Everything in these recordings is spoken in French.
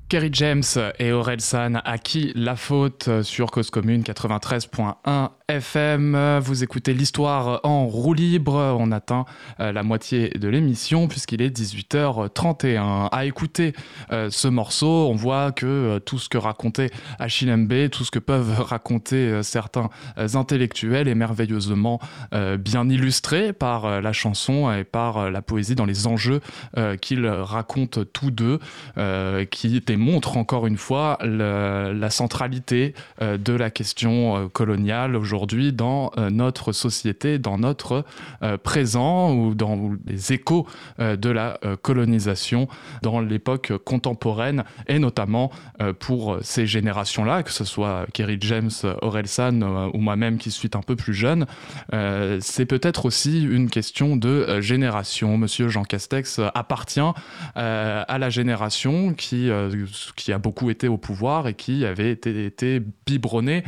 Kerry James et Aurel San, à qui la faute sur Cause Commune 93.1 FM. Vous écoutez l'histoire en roue libre. On atteint la moitié de l'émission puisqu'il est 18h31. À écouter ce morceau, on voit que tout ce que racontait Achille Mbé, tout ce que peuvent raconter certains intellectuels est merveilleusement bien illustré par la chanson et par la poésie dans les enjeux qu'ils racontent tous deux, qui démontre encore une fois la centralité de la question coloniale aujourd'hui dans notre société, dans notre présent ou dans les échos de la colonisation dans l'époque contemporaine et notamment pour ces générations-là, que ce soit Kerry James, Aurel San ou moi-même qui suis un peu plus jeune. C'est peut-être aussi une question de génération. Monsieur Jean Castex appartient à la génération qui a beaucoup été au pouvoir et qui avait été biberonné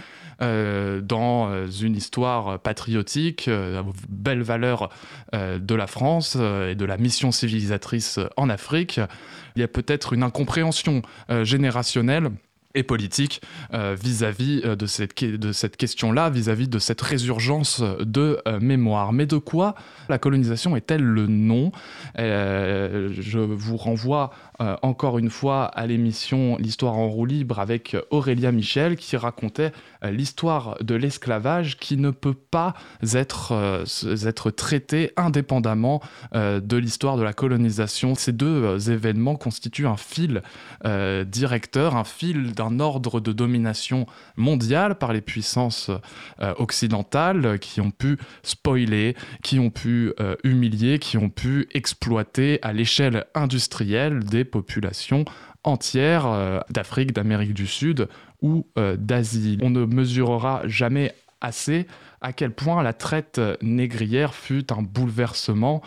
dans une histoire patriotique, belles valeurs de la France et de la mission civilisatrice en Afrique. Il y a peut-être une incompréhension générationnelle et politique vis-à-vis de cette question-là, vis-à-vis de cette résurgence de mémoire. Mais de quoi la colonisation est-elle le nom ? Je vous renvoie encore une fois à l'émission L'Histoire en roue libre avec Aurélia Michel qui racontait l'histoire de l'esclavage qui ne peut pas être traitée indépendamment de l'histoire de la colonisation. Ces deux événements constituent un fil directeur, un fil d'un ordre de domination mondiale par les puissances occidentales qui ont pu spoiler, qui ont pu humilier, qui ont pu exploiter à l'échelle industrielle des populations entières d'Afrique, d'Amérique du Sud ou d'Asie. On ne mesurera jamais assez à quel point la traite négrière fut un bouleversement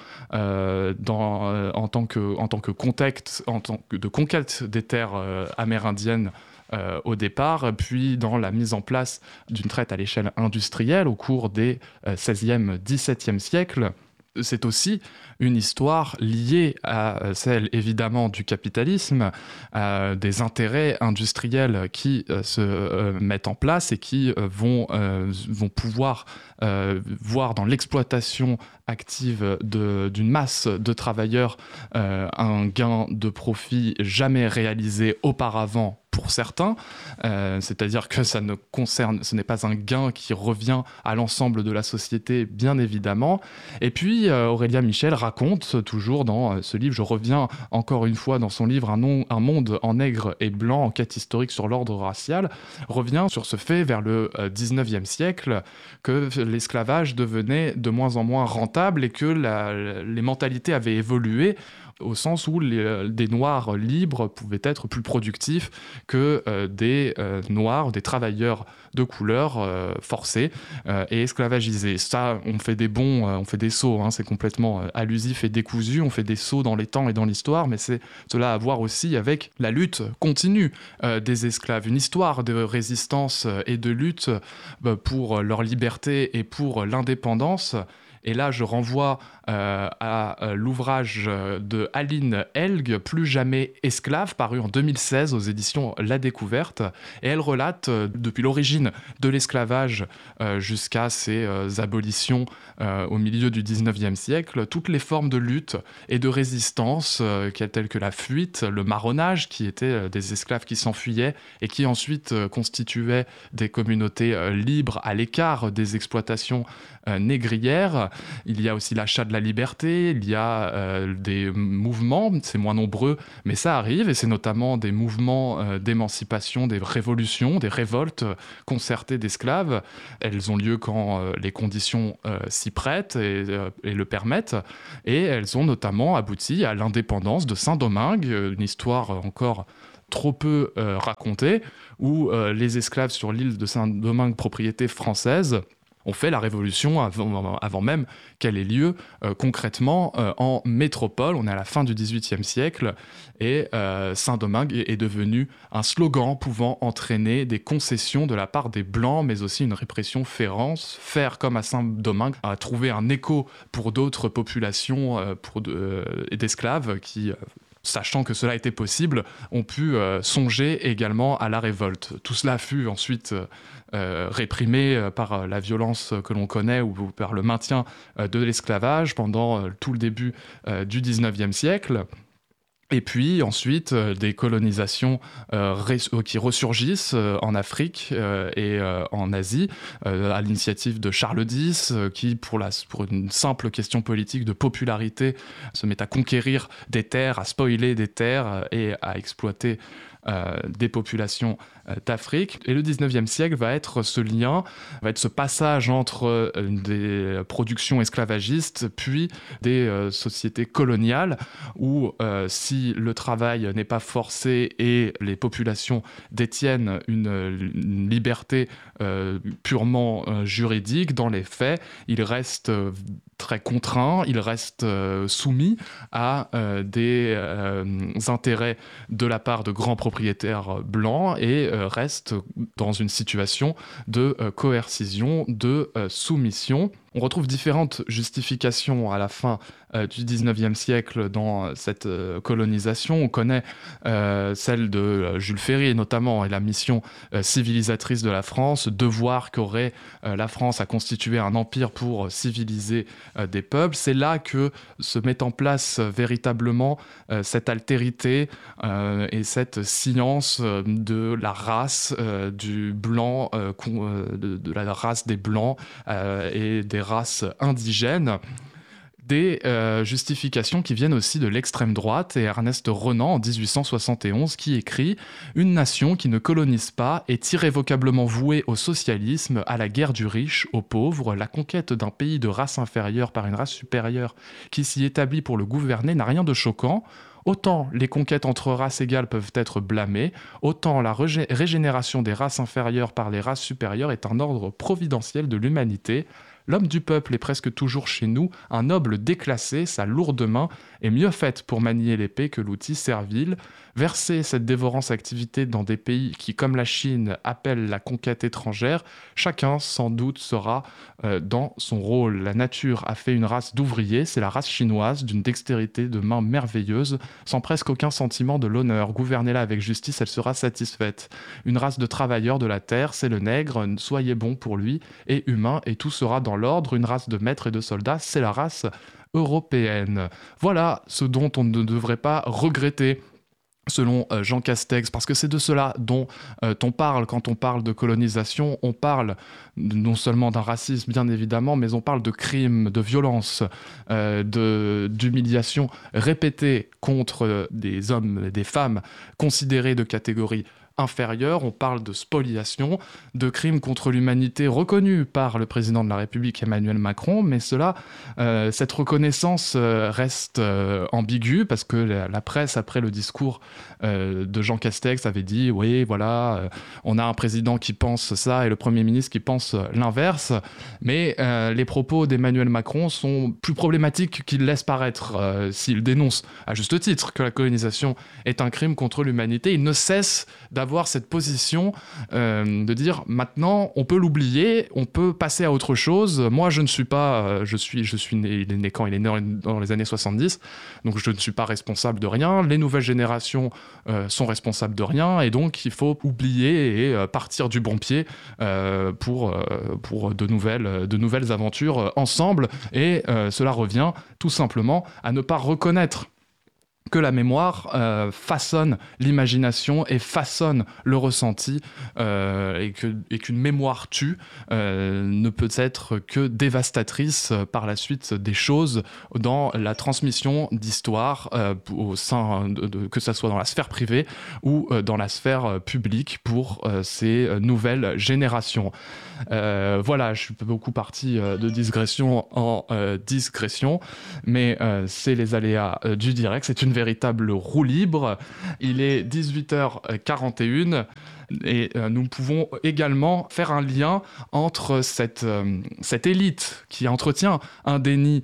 en tant que contexte, de conquête des terres amérindiennes au départ, puis dans la mise en place d'une traite à l'échelle industrielle au cours des 16e, 17e siècles. C'est aussi une histoire liée à celle, évidemment, du capitalisme, des intérêts industriels qui se mettent en place et qui vont pouvoir voir dans l'exploitation active d'une masse de travailleurs un gain de profit jamais réalisé auparavant pour certains, c'est-à-dire que ce n'est pas un gain qui revient à l'ensemble de la société, bien évidemment. Et puis, Aurélia Michel raconte toujours dans ce livre, je reviens encore une fois dans son livre Un monde en nègre et blanc, enquête historique sur l'ordre racial, revient sur ce fait vers le 19e siècle, que l'esclavage devenait de moins en moins rentable et que les mentalités avaient évolué au sens où des Noirs libres pouvaient être plus productifs que des Noirs, des travailleurs de couleur forcés et esclavagisés. Ça, on fait des bons, on fait des sauts, c'est complètement allusif et décousu, on fait des sauts dans les temps et dans l'histoire, mais c'est cela à voir aussi avec la lutte continue des esclaves, une histoire de résistance et de lutte pour leur liberté et pour l'indépendance. Et là, je renvoie à l'ouvrage de Aline Elg, Plus jamais esclave, paru en 2016 aux éditions La Découverte. Et elle relate, depuis l'origine de l'esclavage jusqu'à ses abolitions au milieu du 19e siècle, toutes les formes de lutte et de résistance, telles que la fuite, le marronnage, qui étaient des esclaves qui s'enfuyaient et qui ensuite constituaient des communautés libres à l'écart des exploitations négrières. Il y a aussi l'achat de la liberté, il y a des mouvements, c'est moins nombreux, mais ça arrive, et c'est notamment des mouvements d'émancipation, des révolutions, des révoltes concertées d'esclaves. Elles ont lieu quand les conditions s'y prêtent et le permettent, et elles ont notamment abouti à l'indépendance de Saint-Domingue, une histoire encore trop peu racontée, où les esclaves sur l'île de Saint-Domingue, propriété française, ont fait la révolution avant même qu'elle ait lieu concrètement en métropole. On est à la fin du XVIIIe siècle et Saint-Domingue est devenu un slogan pouvant entraîner des concessions de la part des Blancs, mais aussi une répression féroce. Faire comme à Saint-Domingue a trouvé un écho pour d'autres populations d'esclaves qui sachant que cela était possible, ont pu songer également à la révolte. Tout cela fut ensuite réprimé par la violence que l'on connaît ou par le maintien de l'esclavage pendant tout le début du XIXe siècle. Et puis ensuite, des colonisations qui ressurgissent en Afrique et en Asie, à l'initiative de Charles X, qui, pour une simple question politique de popularité, se met à conquérir des terres, à spoiler des terres et à exploiter des populations d'Afrique. Et le 19e siècle va être ce lien, va être ce passage entre des productions esclavagistes puis des sociétés coloniales où si le travail n'est pas forcé et les populations détiennent une liberté purement juridique, dans les faits, ils restent très contraints, ils restent soumis à des intérêts de la part de grands propriétaires blancs et restent dans une situation de coercition, de soumission. On retrouve différentes justifications à la fin du 19e siècle dans cette colonisation. On connaît celle de Jules Ferry notamment et la mission civilisatrice de la France, devoir qu'aurait la France à constituer un empire pour civiliser des peuples. C'est là que se met en place véritablement cette altérité et cette science de la race du blanc, de la race des blancs et des races indigènes. Des justifications qui viennent aussi de l'extrême droite, et Ernest Renan en 1871 qui écrit « Une nation qui ne colonise pas est irrévocablement vouée au socialisme, à la guerre du riche, au pauvre. La conquête d'un pays de race inférieure par une race supérieure qui s'y établit pour le gouverner n'a rien de choquant. Autant les conquêtes entre races égales peuvent être blâmées, autant la régénération des races inférieures par les races supérieures est un ordre providentiel de l'humanité. L'homme du peuple est presque toujours chez nous, un noble déclassé, sa lourde main est mieux faite pour manier l'épée que l'outil servile. Verser cette dévorante activité dans des pays qui, comme la Chine, appellent la conquête étrangère, chacun sans doute sera dans son rôle. La nature a fait une race d'ouvriers, c'est la race chinoise, d'une dextérité de main merveilleuse, sans presque aucun sentiment de l'honneur. Gouvernez-la avec justice, elle sera satisfaite. Une race de travailleurs de la terre, c'est le nègre, soyez bon pour lui, et humain, et tout sera dans l'ordre. Une race de maîtres et de soldats, c'est la race européenne. Voilà ce dont on ne devrait pas regretter, selon Jean Castex, parce que c'est de cela dont on parle quand on parle de colonisation. On parle non seulement d'un racisme, bien évidemment, mais on parle de crimes, de violences, d'humiliations répétées contre des hommes et des femmes considérés de catégorie inférieure. On parle de spoliation, de crimes contre l'humanité reconnus par le président de la République Emmanuel Macron, mais cette reconnaissance reste ambiguë parce que la presse, après le discours de Jean Castex, avait dit oui, voilà, on a un président qui pense ça et le Premier ministre qui pense l'inverse, mais les propos d'Emmanuel Macron sont plus problématiques qu'il laisse paraître. S'il dénonce à juste titre que la colonisation est un crime contre l'humanité, il ne cesse d'avoir cette position de dire maintenant on peut l'oublier, on peut passer à autre chose. Moi je ne suis pas, je suis né, il est né quand? Il est né dans les années 70, donc je ne suis pas responsable de rien. Les nouvelles générations sont responsables de rien, et donc il faut oublier et partir du bon pied pour de nouvelles aventures ensemble. Et cela revient tout simplement à ne pas reconnaître que la mémoire façonne l'imagination et façonne le ressenti, et qu'une mémoire tue ne peut être que dévastatrice par la suite des choses dans la transmission d'histoire au sein que ce soit dans la sphère privée ou dans la sphère publique pour ces nouvelles générations. Voilà, je suis beaucoup parti de digression en digression, mais c'est les aléas du direct. C'est une véritable roue libre. Il est 18h41 et nous pouvons également faire un lien entre cette élite qui entretient un déni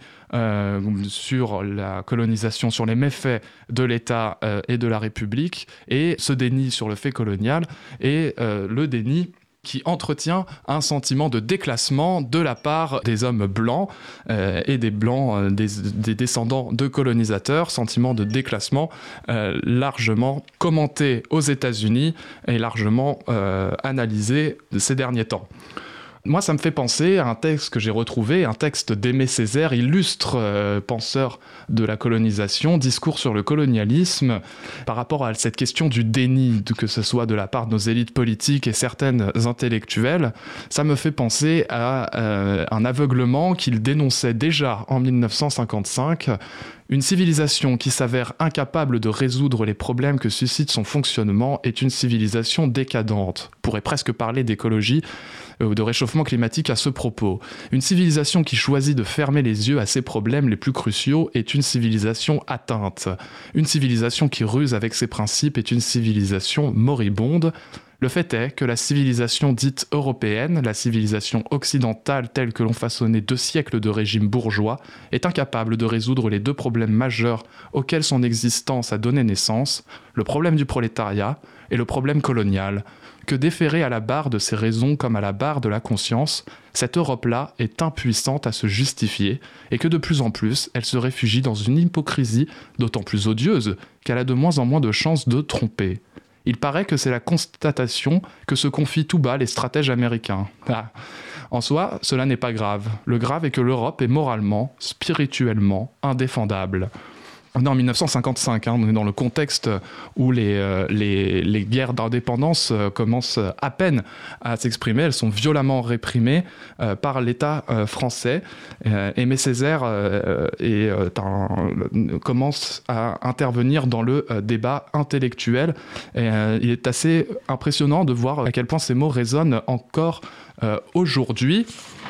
sur la colonisation, sur les méfaits de l'État et de la République, et ce déni sur le fait colonial, et le déni qui entretient un sentiment de déclassement de la part des hommes blancs et des blancs, des descendants de colonisateurs, sentiment de déclassement largement commenté aux États-Unis et largement analysé ces derniers temps. Moi, ça me fait penser à un texte que j'ai retrouvé, un texte d'Aimé Césaire, illustre penseur de la colonisation, discours sur le colonialisme, par rapport à cette question du déni, que ce soit de la part de nos élites politiques et certaines intellectuelles. Ça me fait penser à un aveuglement qu'il dénonçait déjà en 1955, une civilisation qui s'avère incapable de résoudre les problèmes que suscite son fonctionnement est une civilisation décadente. On pourrait presque parler d'écologie ou de réchauffement climatique à ce propos. Une civilisation qui choisit de fermer les yeux à ses problèmes les plus cruciaux est une civilisation atteinte. Une civilisation qui ruse avec ses principes est une civilisation moribonde. Le fait est que la civilisation dite européenne, la civilisation occidentale telle que l'ont façonné 2 siècles de régime bourgeois, est incapable de résoudre les 2 problèmes majeurs auxquels son existence a donné naissance, le problème du prolétariat et le problème colonial. Que déférée à la barre de ses raisons comme à la barre de la conscience, cette Europe-là est impuissante à se justifier et que de plus en plus, elle se réfugie dans une hypocrisie d'autant plus odieuse qu'elle a de moins en moins de chances de tromper. Il paraît que c'est la constatation que se confient tout bas les stratèges américains. En soi, cela n'est pas grave. Le grave est que l'Europe est moralement, spirituellement indéfendable. On est en 1955, on est dans le contexte où les guerres d'indépendance commencent à peine à s'exprimer, elles sont violemment réprimées par l'État français. Aimé Césaire commence à intervenir dans le débat intellectuel. Il est assez impressionnant de voir à quel point ces mots résonnent encore aujourd'hui.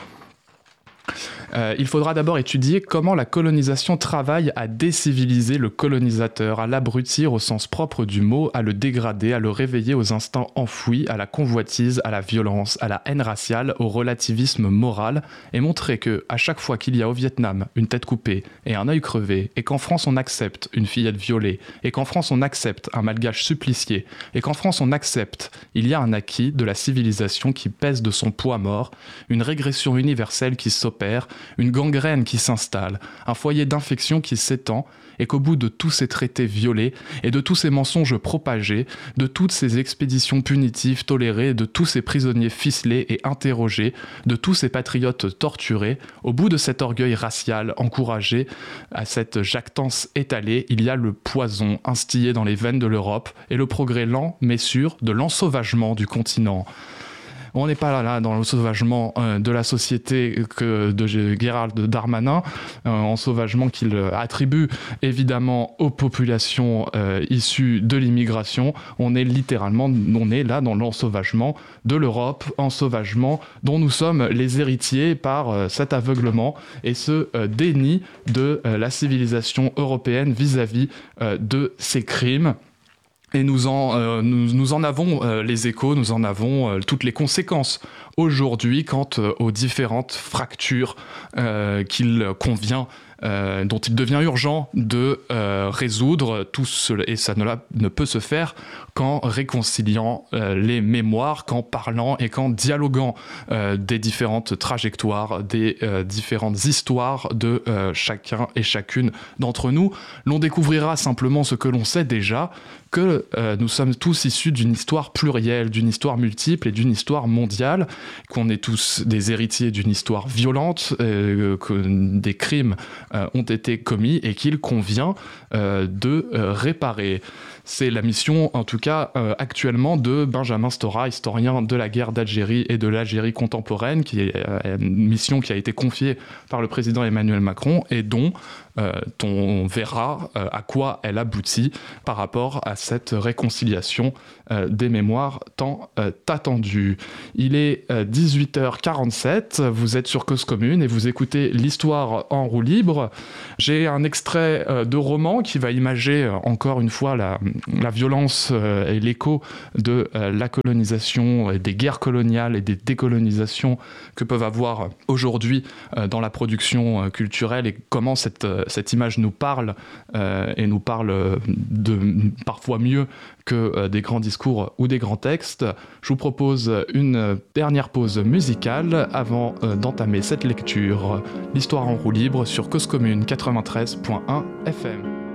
Il faudra d'abord étudier comment la colonisation travaille à déciviliser le colonisateur, à l'abrutir au sens propre du mot, à le dégrader, à le réveiller aux instincts enfouis, à la convoitise, à la violence, à la haine raciale, au relativisme moral, et montrer que, à chaque fois qu'il y a au Vietnam une tête coupée et un œil crevé, et qu'en France on accepte une fillette violée, et qu'en France on accepte un malgache supplicié, et qu'en France on accepte, il y a un acquis de la civilisation qui pèse de son poids mort, une régression universelle qui s'opère, une gangrène qui s'installe, un foyer d'infection qui s'étend, et qu'au bout de tous ces traités violés, et de tous ces mensonges propagés, de toutes ces expéditions punitives tolérées, de tous ces prisonniers ficelés et interrogés, de tous ces patriotes torturés, au bout de cet orgueil racial encouragé, à cette jactance étalée, il y a le poison instillé dans les veines de l'Europe, et le progrès lent mais sûr de l'ensauvagement du continent. On n'est pas là dans le sauvagement de la société que de Gérald Darmanin, ensauvagement qu'il attribue évidemment aux populations issues de l'immigration. On est là dans l'ensauvagement de l'Europe, ensauvagement dont nous sommes les héritiers par cet aveuglement et ce déni de la civilisation européenne vis-à-vis de ses crimes. Et nous en avons les échos, nous en avons toutes les conséquences aujourd'hui quant aux différentes fractures qu'il convient, dont il devient urgent de résoudre tout cela, et ça ne peut se faire qu'en réconciliant les mémoires, qu'en parlant et qu'en dialoguant des différentes trajectoires, des différentes histoires de chacun et chacune d'entre nous. L'on découvrira simplement ce que l'on sait déjà, que nous sommes tous issus d'une histoire plurielle, d'une histoire multiple et d'une histoire mondiale, qu'on est tous des héritiers d'une histoire violente, que des crimes ont été commis et qu'il convient de réparer. C'est la mission, en tout cas, actuellement de Benjamin Stora, historien de la guerre d'Algérie et de l'Algérie contemporaine, qui est une mission qui a été confiée par le président Emmanuel Macron et dont on verra à quoi elle aboutit par rapport à cette réconciliation des mémoires tant attendue. Il est 18h47, vous êtes sur Cause Commune et vous écoutez l'histoire en roue libre. J'ai un extrait de roman qui va imager encore une fois la violence et l'écho de la colonisation, et des guerres coloniales et des décolonisations que peuvent avoir aujourd'hui dans la production culturelle, et comment cette image nous parle et nous parle parfois mieux que des grands discours ou des grands textes. Je vous propose une dernière pause musicale avant d'entamer cette lecture. L'histoire en roue libre sur Cause Commune 93.1 FM.